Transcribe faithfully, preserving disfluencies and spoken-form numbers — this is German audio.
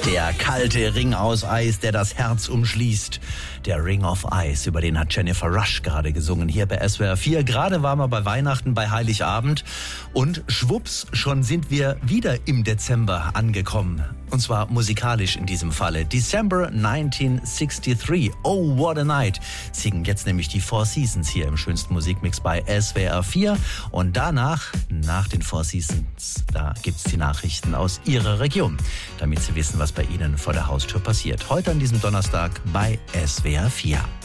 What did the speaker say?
Der kalte Ring aus Eis, der das Herz umschließt. Der Ring of Ice, über den hat Jennifer Rush gerade gesungen, hier bei S W R vier. Gerade waren wir bei Weihnachten, bei Heiligabend. Und schwupps, schon sind wir wieder im Dezember angekommen. Und zwar musikalisch in diesem Falle. December neunzehnhundertdreiundsechzig. Oh, what a night. Singen jetzt nämlich die Four Seasons hier im schönsten Musikmix bei S W R vier. Und danach, nach den Four Seasons, da gibt's die Nachrichten aus Ihrer Region, damit Sie wissen, was bei Ihnen vor der Haustür passiert. Heute an diesem Donnerstag bei S W R vier.